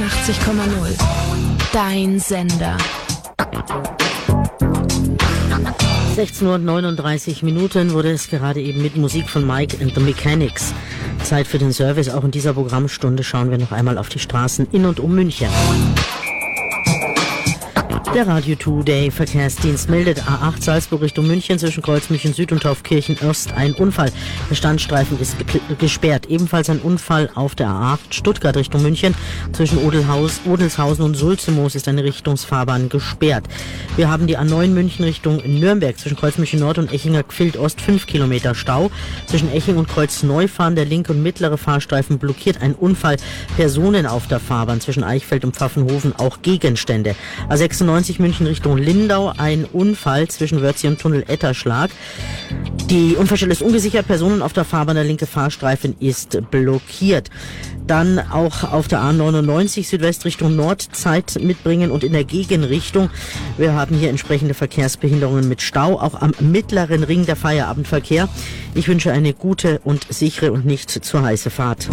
89,0. Dein Sender. 16:39 Uhr wurde es gerade eben mit Musik von Mike and the Mechanics. Zeit für den Service. Auch in dieser Programmstunde schauen wir noch einmal auf die Straßen in und um München. Der Radio Today Verkehrsdienst meldet A8 Salzburg Richtung München zwischen Kreuzmünchen Süd und Taufkirchen-Ost ein Unfall. Der Standstreifen ist gesperrt. Ebenfalls ein Unfall auf der A8 Stuttgart Richtung München zwischen Odelshausen und Sulzemoos ist eine Richtungsfahrbahn gesperrt. Wir haben die A9 München Richtung Nürnberg zwischen Kreuzmünchen Nord und Echinger Gfild Ost 5 Kilometer Stau. Zwischen Eching und Kreuzneufahren der linke und mittlere Fahrstreifen blockiert ein Unfall. Personen auf der Fahrbahn zwischen Eichfeld und Pfaffenhofen auch Gegenstände. A96 München Richtung Lindau, ein Unfall zwischen Wörthsee und Tunnel Etterschlag. Die Unfallstelle ist ungesichert, Personen auf der Fahrbahn, der linke Fahrstreifen ist blockiert. Dann auch auf der A99 Südwest Richtung Nord Zeit mitbringen und in der Gegenrichtung. Wir haben hier entsprechende Verkehrsbehinderungen mit Stau, auch am mittleren Ring der Feierabendverkehr. Ich wünsche eine gute und sichere und nicht zu heiße Fahrt.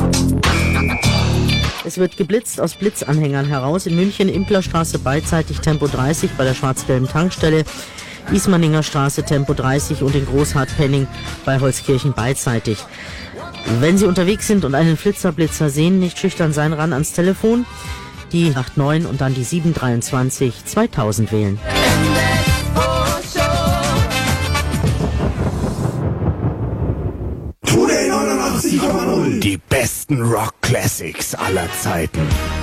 Es wird geblitzt aus Blitzanhängern heraus. In München Implerstraße beidseitig Tempo 30 bei der schwarz-gelben Tankstelle. Ismaninger Straße Tempo 30 und in Großhartpenning bei Holzkirchen beidseitig. Wenn Sie unterwegs sind und einen Blitzer sehen, nicht schüchtern sein, ran ans Telefon. Die 89 und dann die 723 2000 wählen. Die besten Rock-Classics aller Zeiten.